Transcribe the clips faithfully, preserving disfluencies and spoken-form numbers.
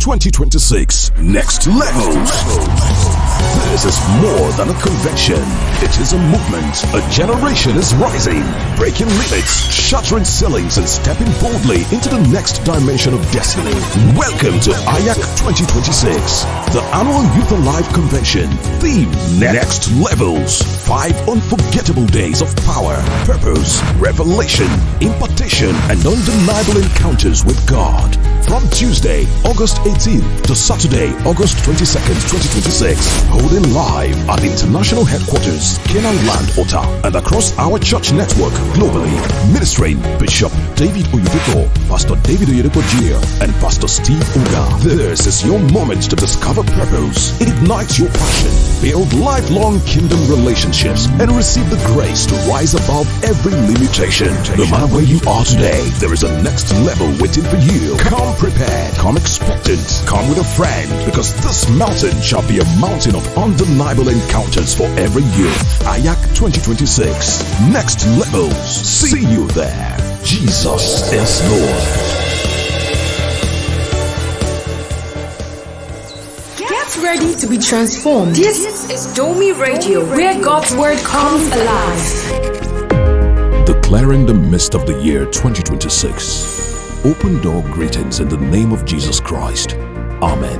twenty twenty-six Next Levels. This is more than a convention. It is a movement. A generation is rising, breaking limits, shattering ceilings, and stepping boldly into the next dimension of destiny. Welcome to A Y A C twenty twenty-six, the annual Youth Alive Convention. Theme: Next Levels. Five unforgettable days of power, purpose, revelation, impartation, and undeniable encounters with God. From Tuesday, August eighteenth to Saturday, August twenty-second, twenty twenty-six. Holding live at the International Headquarters, Canaan Land, Ota, and across our church network globally. Ministering Bishop David Oyedepo, Pastor David Oyedepo Junior, and Pastor Steve Uga. This is your moment to discover purpose, ignite your passion, build lifelong kingdom relationships, and receive the grace to rise above every limitation. No matter where you are today, there is a next level waiting for you. Come prepared, come expectant, come with a friend, because this mountain shall be a mountain of undeniable encounters for every youth. A Y A C twenty twenty-six, Next Levels. See you there. Jesus is Lord. Get ready to be transformed. This is Domi Radio, where God's word comes alive. Declaring the mist of the year twenty twenty-six. Open door greetings in the name of Jesus Christ. Amen.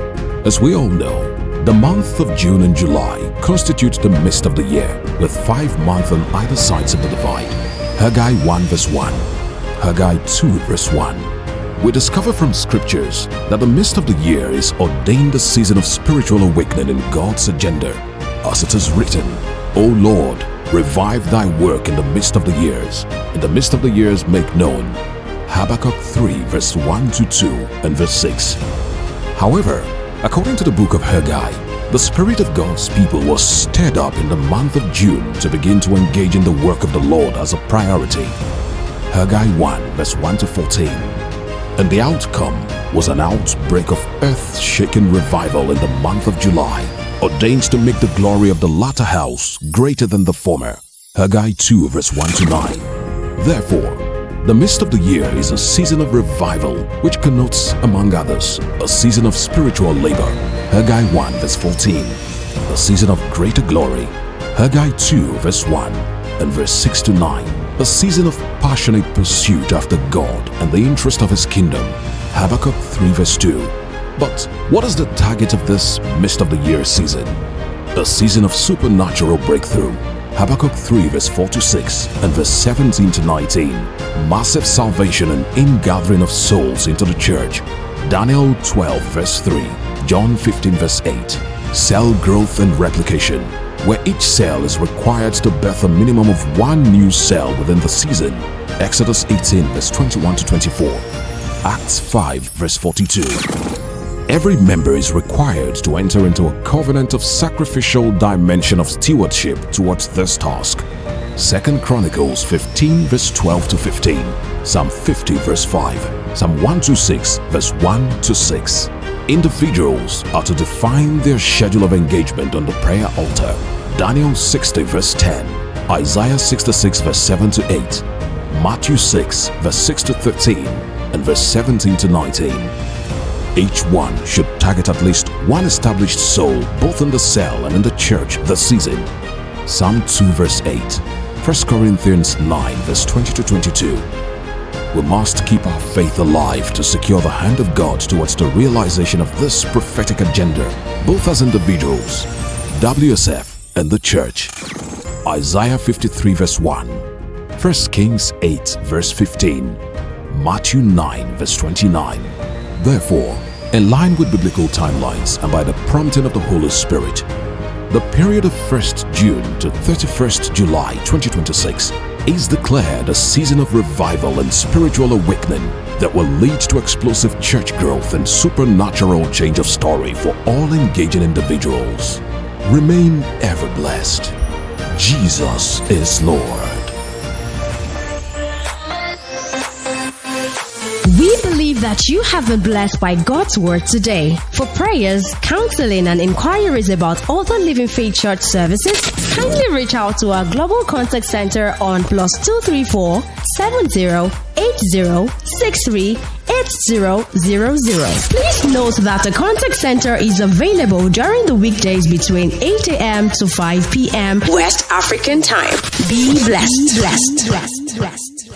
As we all know, the month of June and July constitute the mist of the year, with five months on either sides of the divide. Haggai one verse one, Haggai two verse one. We discover from scriptures that the mist of the year is ordained a season of spiritual awakening in God's agenda. As it is written, O Lord, revive thy work in the midst of the years. In the midst of the years make known. Habakkuk three verse one to two and verse six. However, according to the book of Haggai, the Spirit of God's people was stirred up in the month of June to begin to engage in the work of the Lord as a priority. Haggai one verse one to fourteen. And the outcome was an outbreak of earth-shaking revival in the month of July, ordained to make the glory of the latter house greater than the former. Haggai two verse one to nine. Therefore, the mist of the year is a season of revival, which connotes, among others, a season of spiritual labor. Haggai one verse fourteen. The season of greater glory. Haggai two verse one and verse six to nine. A season of passionate pursuit after God and the interest of His kingdom. Habakkuk three verse two. But what is the target of this mist of the year season? A season of supernatural breakthrough. Habakkuk three verse four to six and verse seventeen to nineteen. Massive salvation and ingathering of souls into the church. Daniel twelve verse three. John fifteen verse eight. Cell growth and replication, where each cell is required to birth a minimum of one new cell within the season. Exodus eighteen verse twenty-one to twenty-four. Acts five verse forty-two. Every member is required to enter into a covenant of sacrificial dimension of stewardship towards this task. Second Chronicles fifteen verse twelve to fifteen. Psalm fifty verse five. Psalm one twenty-six verse one to six. Individuals are to define their schedule of engagement on the prayer altar. Daniel sixty verse ten. Isaiah sixty-six verse seven to eight. Matthew six verse six to thirteen and verse seventeen to nineteen. Each one should target at least one established soul both in the cell and in the church this season. Psalm two verse eight. First Corinthians nine verse twenty to twenty-two. We must keep our faith alive to secure the hand of God towards the realization of this prophetic agenda, both as individuals, W S F, and the church. Isaiah fifty-three verse one. First Kings eight verse fifteen. Matthew nine verse twenty-nine. Therefore, in line with biblical timelines and by the prompting of the Holy Spirit, the period of first June to thirty-first July twenty twenty-six is declared a season of revival and spiritual awakening that will lead to explosive church growth and supernatural change of story for all engaging individuals. Remain ever blessed. Jesus is Lord. We believe that you have been blessed by God's word today. For prayers, counseling, and inquiries about other Living Faith Church services, kindly reach out to our Global Contact Center on plus two three four, seven zero eight zero six three eight zero zero zero. Please note that the contact center is available during the weekdays between eight a.m. to five p.m. West African time. Be blessed. Blessed. Blessed. Blessed.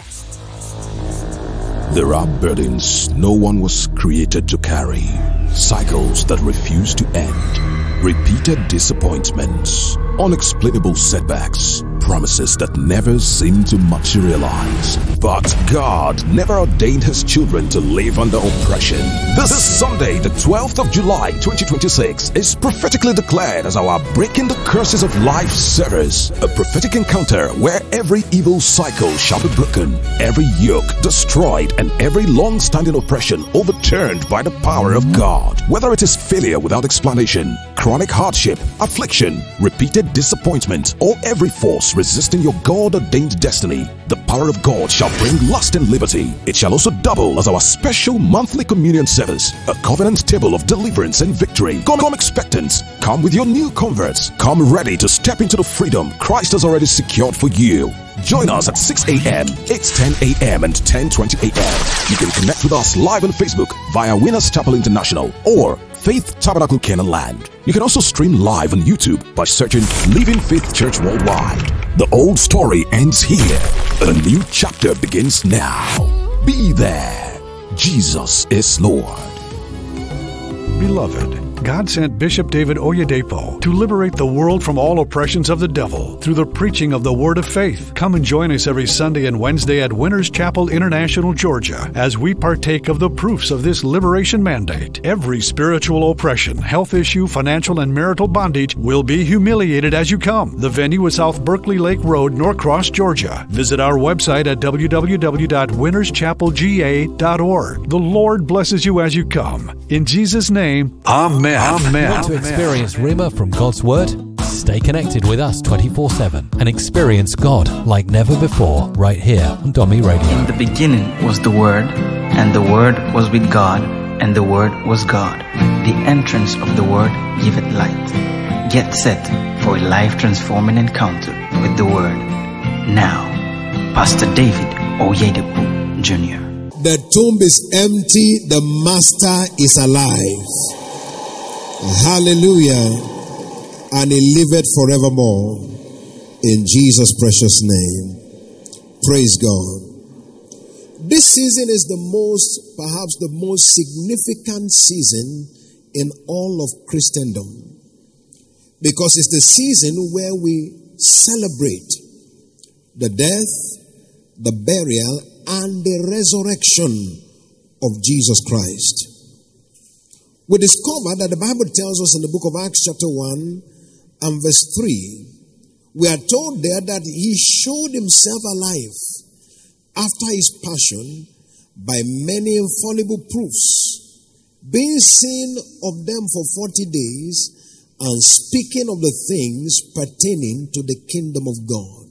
There are burdens no one was created to carry, cycles that refuse to end, repeated disappointments, unexplainable setbacks, promises that never seem to materialize. But God never ordained His children to live under oppression. This Sunday, the twelfth of July, twenty twenty-six, is prophetically declared as our Breaking the Curses of Life service, a prophetic encounter where every evil cycle shall be broken, every yoke destroyed, and every long-standing oppression overturned by the power of God. Whether it is failure without explanation, chronic hardship, affliction, repeated disappointment, or every force resisting your God-ordained destiny, the power of God shall bring lasting liberty. It shall also double as our special monthly communion service, a covenant table of deliverance and victory. Come, come expectant. Come with your new converts. Come ready to step into the freedom Christ has already secured for you. Join us at six a.m., eight ten a.m. and ten twenty a.m. You can connect with us live on Facebook via Winners Chapel International or Faith Tabernacle Canaan Land. You can also stream live on YouTube by searching Living Faith Church Worldwide. The old story ends here. A new chapter begins now. Be there. Jesus is Lord. Beloved, God sent Bishop David Oyedepo to liberate the world from all oppressions of the devil through the preaching of the Word of Faith. Come and join us every Sunday and Wednesday at Winners Chapel International, Georgia, as we partake of the proofs of this liberation mandate. Every spiritual oppression, health issue, financial and marital bondage will be humiliated as you come. The venue is South Berkeley Lake Road, Norcross, Georgia. Visit our website at w w w dot winners chapel g a dot org. The Lord blesses you as you come. In Jesus' name, Amen. Amen. Want to experience Rhema from God's Word? Stay connected with us twenty-four seven and experience God like never before right here on Domi Radio. In the beginning was the Word, and the Word was with God, and the Word was God. The entrance of the Word giveth light. Get set for a life-transforming encounter with the Word. Now, Pastor David Oyedepo, Junior The tomb is empty, the Master is alive. Hallelujah. And He liveth forevermore. In Jesus' precious name. Praise God. This season is the most, perhaps the most significant season in all of Christendom. Because it's the season where we celebrate the death, the burial, and the resurrection of Jesus Christ. We discover that the Bible tells us in the book of Acts chapter one and verse three, we are told there that He showed Himself alive after His passion by many infallible proofs, being seen of them for forty days and speaking of the things pertaining to the kingdom of God.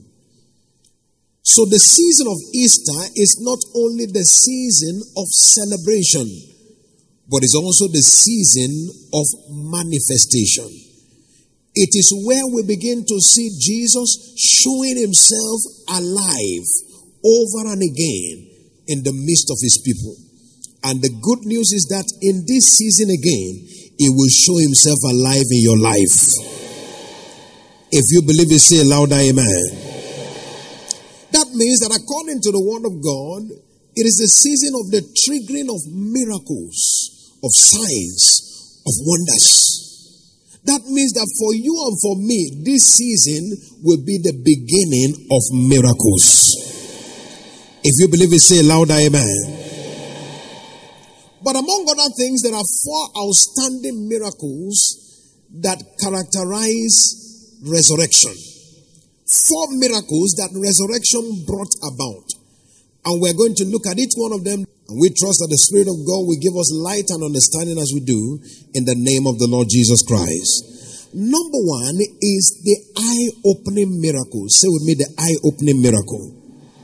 So the season of Easter is not only the season of celebration, but it's also the season of manifestation. It is where we begin to see Jesus showing Himself alive over and again in the midst of His people. And the good news is that in this season again, He will show Himself alive in your life. If you believe it, say louder, amen. That means that according to the Word of God, it is the season of the triggering of miracles, of signs, of wonders. That means that for you and for me, this season will be the beginning of miracles. If you believe it, say louder, amen. But among other things, there are four outstanding miracles that characterize resurrection. Four miracles that resurrection brought about. And we're going to look at each one of them. And we trust that the Spirit of God will give us light and understanding as we do in the name of the Lord Jesus Christ. Number one is the eye-opening miracle. Say with me, the eye-opening miracle.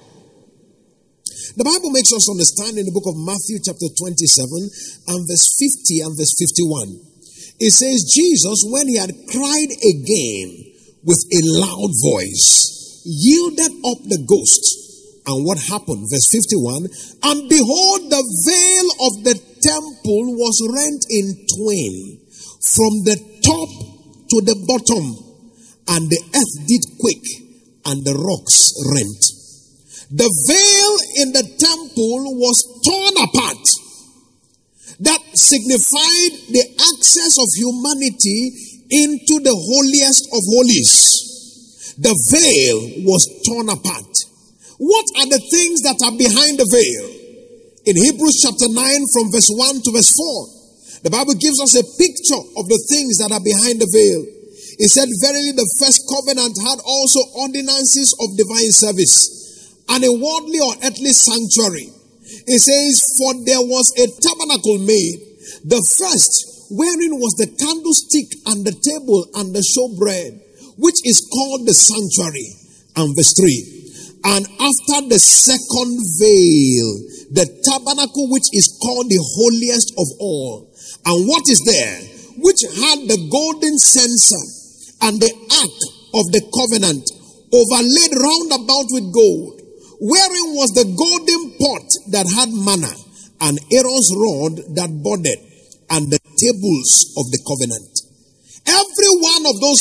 The Bible makes us understand in the book of Matthew chapter twenty-seven and verse fifty and verse fifty-one. It says, Jesus, when He had cried again with a loud voice, yielded up the ghost. And what happened? Verse fifty-one. And behold, the veil of the temple was rent in twain from the top to the bottom, and the earth did quake, and the rocks rent. The veil in the temple was torn apart. That signified the access of humanity into the holiest of holies. The veil was torn apart. What are the things that are behind the veil? In Hebrews chapter nine from verse one to verse four, the Bible gives us a picture of the things that are behind the veil. It said, verily the first covenant had also ordinances of divine service, and a worldly or earthly sanctuary. It says, for there was a tabernacle made, the first, wherein was the candlestick and the table and the showbread, which is called the sanctuary. And verse three, and after the second veil, the tabernacle which is called the holiest of all. And what is there? Which had the golden censer and the ark of the covenant overlaid round about with gold, wherein was the golden pot that had manna, and Aaron's rod that budded, and the tables of the covenant. Every one of those